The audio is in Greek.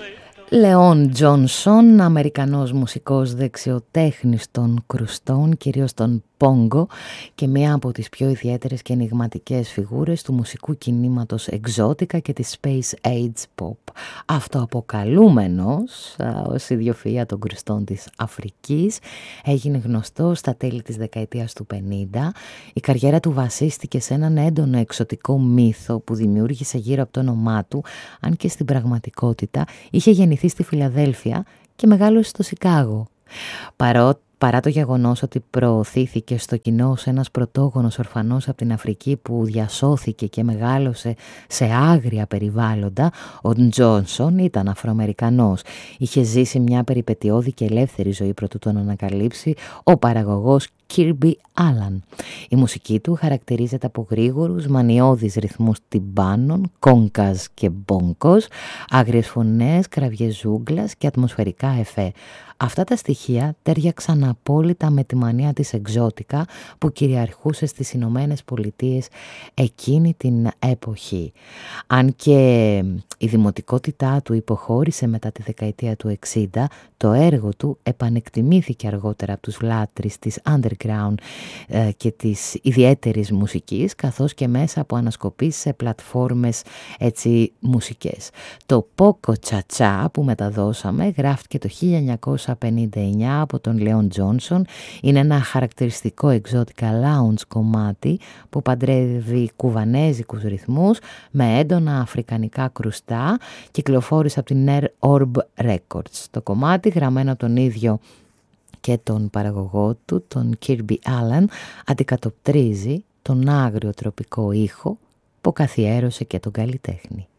Λεόν Τζόνσον, Αμερικανός μουσικός δεξιοτέχνης των κρουστών, κυρίως των πόγκο, και μία από τις πιο ιδιαίτερες και ενιγματικές φιγούρες του μουσικού κινήματος εξώτικα και της Space Age Pop. Αυτοαποκαλούμενος ως ιδιοφυΐα των κρουστών της Αφρικής, έγινε γνωστός στα τέλη της δεκαετίας του 50. Η καριέρα του βασίστηκε σε έναν έντονο εξωτικό μύθο που δημιούργησε γύρω από το όνομά του, αν και στην πραγματικότητα είχε γεννηθεί στη Φιλαδέλφια και μεγάλωσε στο Σικάγο. Παρά το γεγονός ότι προωθήθηκε στο κοινό ως ένας πρωτόγονος ορφανός από την Αφρική που διασώθηκε και μεγάλωσε σε άγρια περιβάλλοντα, ο Τζόνσον ήταν Αφροαμερικανός. Είχε ζήσει μια περιπετειώδη και ελεύθερη ζωή προτού τον ανακαλύψει ο παραγωγός Kirby Allen. Η μουσική του χαρακτηρίζεται από γρήγορους, μανιώδεις ρυθμούς τιμπάνων, κόγκας και μπόγκος, άγριες φωνές, κραυγές ζούγκλας και ατμοσφαιρικά εφέ. Αυτά τα στοιχεία τέριαξαν απόλυτα με τη μανία της εξώτικα που κυριαρχούσε στις Ηνωμένες Πολιτείες εκείνη την εποχή. Αν και η δημοτικότητά του υποχώρησε μετά τη δεκαετία του 60, το έργο του επανεκτιμήθηκε αργότερα από τους λάτρεις της underground και της ιδιαίτερης μουσικής, καθώς και μέσα από ανασκοπήσεις σε πλατφόρμες έτσι μουσικές. Το Poco Cha Cha που μεταδώσαμε γράφτηκε το 1959 από τον Λεόν Τζόνσον. Είναι ένα χαρακτηριστικό εξώτικα lounge κομμάτι που παντρεύει κουβανέζικους ρυθμούς με έντονα αφρικανικά κρουστά. Κυκλοφόρησε από την Air Orb Records. Το κομμάτι, γραμμένο από τον ίδιο και τον παραγωγό του, τον Kirby Allen, αντικατοπτρίζει τον άγριο τροπικό ήχο που καθιέρωσε και τον καλλιτέχνη.